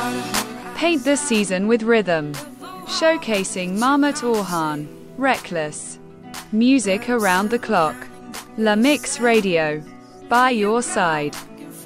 Paint the season with rhythm. Showcasing Mahmut Orhan. Reckless. Music around the clock. La Mix Radio. By your side.